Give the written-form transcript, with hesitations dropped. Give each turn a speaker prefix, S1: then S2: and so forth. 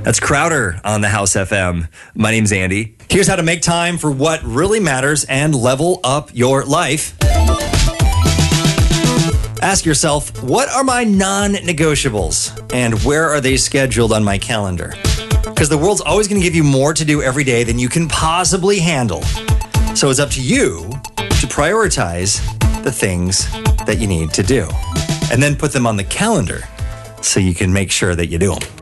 S1: That's Crowder on the House FM. My name's Andy. Here's how to make time for what really matters and level up your life. Ask yourself, what are my non-negotiables and where are they scheduled on my calendar? Because the world's always going to give you more to do every day than you can possibly handle. So it's up to you to prioritize the things that you need to do and then put them on the calendar so you can make sure that you do them.